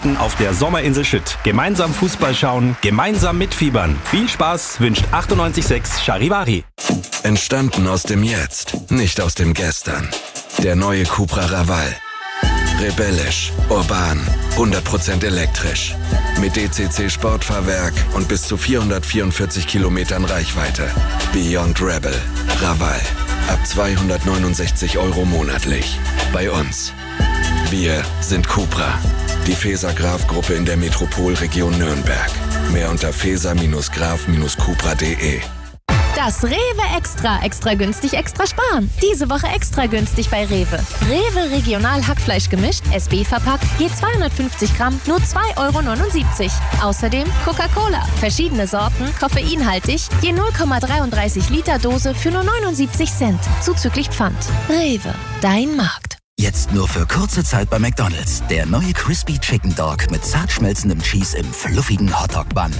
Weihnachten auf der Sommerinsel Schütt. Gemeinsam Fußball schauen, gemeinsam mitfiebern. Viel Spaß wünscht 98.6 Charivari. Entstanden aus dem Jetzt, nicht aus dem Gestern. Der neue Cupra Raval. Rebellisch, urban, 100% elektrisch. Mit DCC Sportfahrwerk und bis zu 444 Kilometern Reichweite. Beyond Rebel. Raval. Ab 269 € monatlich. Bei uns. Wir sind Cupra. Die Feser-Graf-Gruppe in der Metropolregion Nürnberg. Mehr unter feser-graf-cupra.de. Das Rewe Extra günstig, extra sparen. Diese Woche extra günstig bei Rewe. Rewe Regional Hackfleisch gemischt, SB verpackt, je 250 Gramm, nur 2,79 €. Außerdem Coca-Cola, verschiedene Sorten, koffeinhaltig, je 0,33 Liter Dose für nur 79 Cent, zuzüglich Pfand. Rewe, dein Markt. Jetzt nur für kurze Zeit bei McDonald's. Der neue Crispy Chicken Dog mit zart schmelzendem Cheese im fluffigen Hotdog-Bun.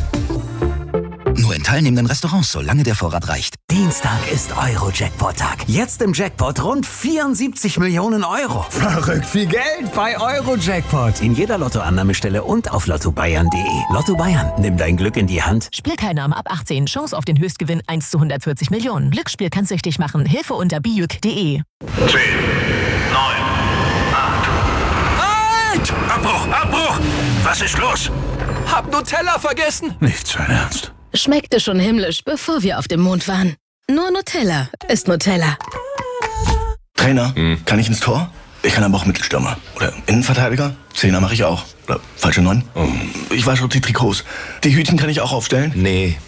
Nur in teilnehmenden Restaurants, solange der Vorrat reicht. Dienstag ist Euro-Jackpot-Tag. Jetzt im Jackpot rund 74 Millionen €. Verrückt viel Geld bei Euro-Jackpot. In jeder Lottoannahmestelle und auf lottobayern.de. Lotto Bayern, nimm dein Glück in die Hand. Spielteilnahme ab 18. Chance auf den Höchstgewinn 1 zu 140 Millionen. Glücksspiel kann süchtig machen. Hilfe unter bijuk.de. 10, 9, 8. Halt! Abbruch! Was ist los? Hab Nutella vergessen. Nicht sein Ernst. Schmeckte schon himmlisch, bevor wir auf dem Mond waren. Nur Nutella ist Nutella. Trainer, kann ich ins Tor? Ich kann aber auch Mittelstürmer. Oder Innenverteidiger? Zehner mache ich auch. Oder falsche 9? Ich wasche auch die Trikots. Die Hütchen kann ich auch aufstellen? Nee.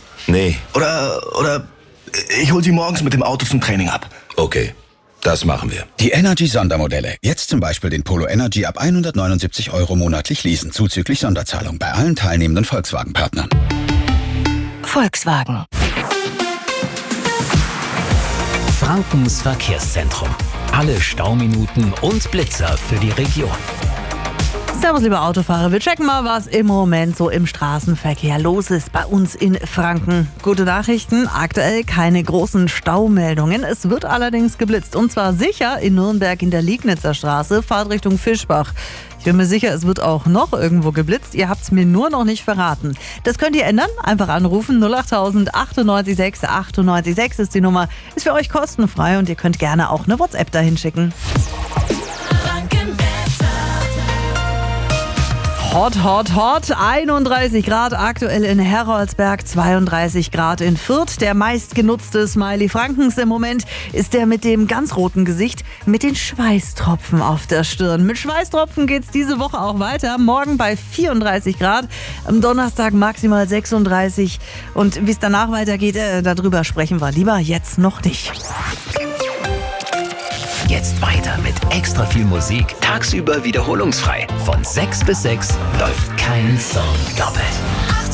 Oder ich hol sie morgens mit dem Auto zum Training ab. Okay, das machen wir. Die Energy-Sondermodelle. Jetzt zum Beispiel den Polo Energy ab 179 € monatlich leasen, zuzüglich Sonderzahlung bei allen teilnehmenden Volkswagen-Partnern. Volkswagen. Frankens Verkehrszentrum. Alle Stauminuten und Blitzer für die Region. Servus, liebe Autofahrer. Wir checken mal, was im Moment so im Straßenverkehr los ist bei uns in Franken. Gute Nachrichten, aktuell keine großen Staumeldungen. Es wird allerdings geblitzt. Und zwar sicher in Nürnberg in der Liegnitzer Straße, Fahrt Richtung Fischbach. Ich bin mir sicher, es wird auch noch irgendwo geblitzt. Ihr habt es mir nur noch nicht verraten. Das könnt ihr ändern. Einfach anrufen. 08000 98 6 98 6 ist die Nummer. Ist für euch kostenfrei und ihr könnt gerne auch eine WhatsApp dahin schicken. Hot. 31 Grad aktuell in Heroldsberg, 32 Grad in Fürth. Der meistgenutzte Smiley Frankens im Moment ist der mit dem ganz roten Gesicht mit den Schweißtropfen auf der Stirn. Mit Schweißtropfen geht's diese Woche auch weiter. Morgen bei 34 Grad, am Donnerstag maximal 36. Und wie es danach weitergeht, darüber sprechen wir lieber jetzt noch nicht. Jetzt weiter mit extra viel Musik. Tagsüber wiederholungsfrei. Von 6 bis 6 läuft kein Song doppelt.